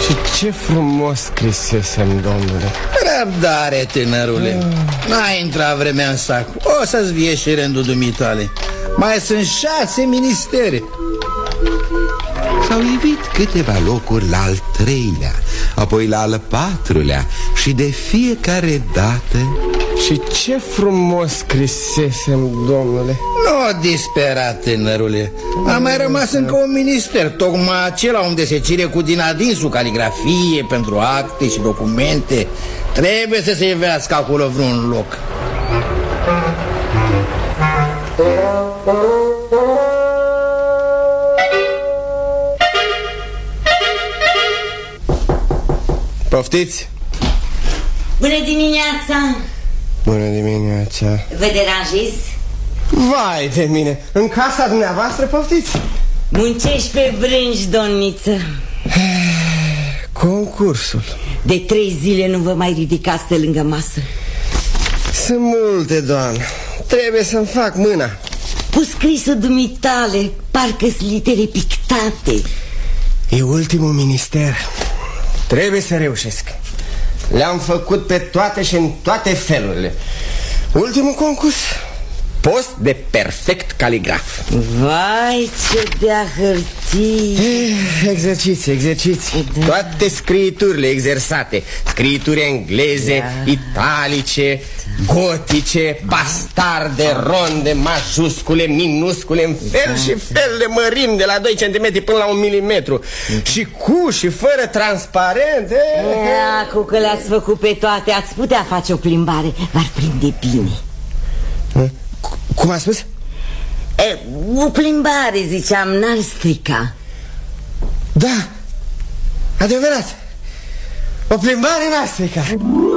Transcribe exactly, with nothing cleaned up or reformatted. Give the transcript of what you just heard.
Și ce frumos scrisesem, domnule. Răbdare, tânărule. mm. N-a intrat vremea în sac. O să-ți vie și rândul dumitale. Mai sunt șase ministere. S-au ivit câteva locuri la al treilea, apoi la al patrulea și de fiecare dată... Și ce frumos scrisesem, domnule. Nu dispera, tânărule. A mai rămas încă un minister, tocmai acela unde se cere cu din adinsul caligrafie pentru acte și documente. Trebuie să se ivească acolo vreun loc. Poftiți? Bună dimineața! Bună dimineața! Vă deranjez? Vai de mine! În casa dumneavoastră, poftiți? Muncești pe brânci, domniță. Concursul. De trei zile nu vă mai ridicați de lângă masă. Sunt multe, doamnă. Trebuie să-mi fac mâna. Pus scrisul dumitale, parcă-s litere pictate. E ultimul minister. Trebuie să reușesc. Le-am făcut pe toate și în toate felurile. Ultimul concurs, post de perfect caligraf. Vai, ce dea hârtii. eh, Exerciții, exerciții, da. Toate scriiturile exersate. Scriituri engleze, da. Italice, gotice, bastarde, ronde, majuscule, minuscule, în fel da. Și fel de mărimi, de la doi centimetri până la un milimetru, da. Și cu și fără transparent. Acum că le-ați făcut pe toate, ați putea face o plimbare. V-ar prinde bine. Cum a spus? E, o plimbare, ziceam, n-ar strica. Da, adevărat. O plimbare n-ar strica.